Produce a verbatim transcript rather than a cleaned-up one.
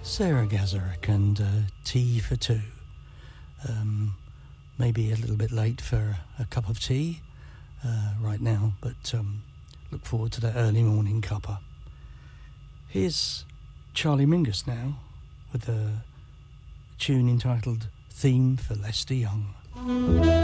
Sarah Gazarek and uh, Tea for Two. Um, maybe a little bit late for a cup of tea uh, right now, but um, look forward to that early morning cuppa. Here's Charlie Mingus now with a tune entitled Theme for Lester Young.